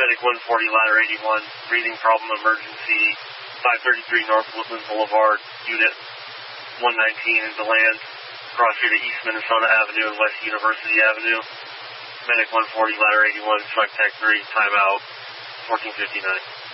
Medic 140, ladder 81, breathing problem emergency, 533 North Woodland Boulevard, Unit 119 in DeLand, cross street at East Minnesota Avenue and West University Avenue. Medic 140, ladder 81, strike tech 3, timeout, 14:59.